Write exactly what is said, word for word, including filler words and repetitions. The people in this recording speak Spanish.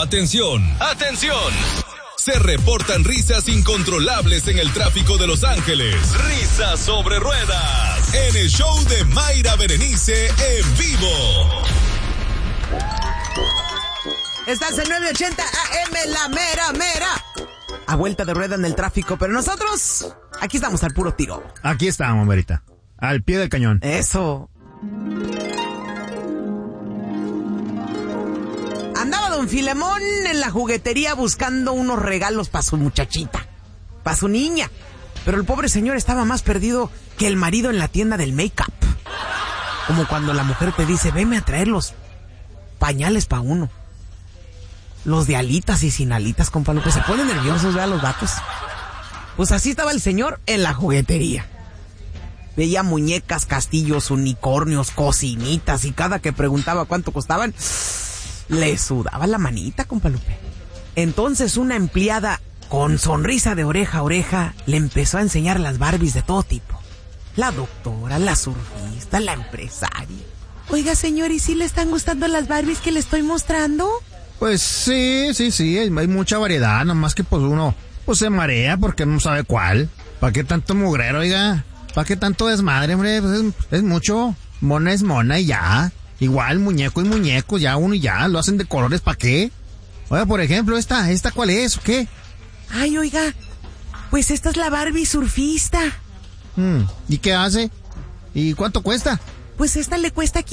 Atención, atención. Se reportan risas incontrolables en el tráfico de Los Ángeles. Risas sobre ruedas. En el show de Mayra Berenice en vivo. Estás en nueve ochenta A M, la mera mera. A vuelta de rueda en el tráfico, pero nosotros aquí estamos al puro tiro. Aquí estamos, Marita. Al pie del cañón. Eso. Andaba don Filemón en la juguetería buscando unos regalos para su muchachita, para su niña. Pero el pobre señor estaba más perdido que el marido en la tienda del make-up. Como cuando la mujer te dice, veme a traer los pañales para uno. Los de alitas y sin alitas, compa Lupe. Se ponen nerviosos, vean los vatos. Pues así estaba el señor en la juguetería. Veía muñecas, castillos, unicornios, cocinitas, y cada que preguntaba cuánto costaban, le sudaba la manita, compa Lupe. Entonces una empleada, con sonrisa de oreja a oreja, le empezó a enseñar las Barbies de todo tipo. La doctora, la surfista, la empresaria. Oiga, señor, ¿y si le están gustando las Barbies que le estoy mostrando? Pues sí, sí, sí, hay, hay mucha variedad, nomás que pues uno pues se marea porque no sabe cuál. ¿Para qué tanto mugrero, oiga? ¿Para qué tanto desmadre, hombre? Pues es, es mucho. Mona es mona y ya. Igual, muñeco y muñeco, ya uno y ya. Lo hacen de colores, ¿para qué? Oiga, por ejemplo, esta, ¿esta cuál es o qué? Ay, oiga, pues esta es la Barbie surfista. Hmm, ¿y qué hace? ¿Y cuánto cuesta? Pues esta le cuesta